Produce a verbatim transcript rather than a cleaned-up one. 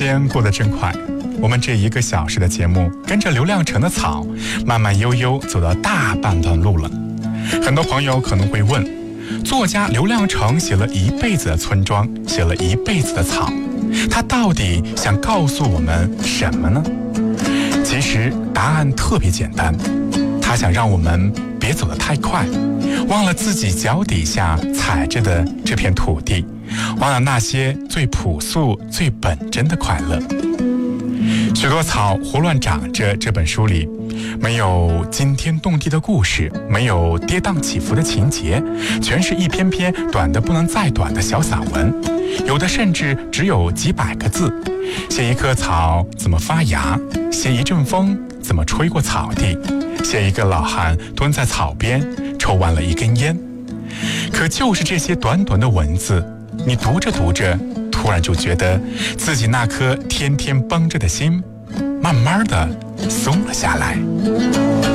间过得真快，我们这一个小时的节目跟着刘亮程的草慢慢悠悠走到大半段路了。很多朋友可能会问，作家刘亮程写了一辈子的村庄，写了一辈子的草，他到底想告诉我们什么呢？其实答案特别简单，他想让我们别走得太快，忘了自己脚底下踩着的这片土地，忘了那些最朴素最本真的快乐。许多草胡乱长着这本书里没有惊天动地的故事，没有跌宕起伏的情节，全是一篇篇短得不能再短的小散文，有的甚至只有几百个字，写一棵草怎么发芽，写一阵风怎么吹过草地，写一个老汉蹲在草边抽完了一根烟。可就是这些短短的文字，你读着读着突然就觉得自己那颗天天绷着的心慢慢的松了下来。